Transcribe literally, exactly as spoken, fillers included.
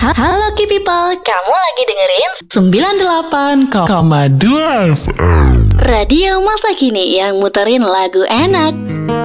Halo Ki People, Kamu lagi dengerin sembilan puluh delapan koma dua dua F M Radio Masa Kini yang muterin lagu enak.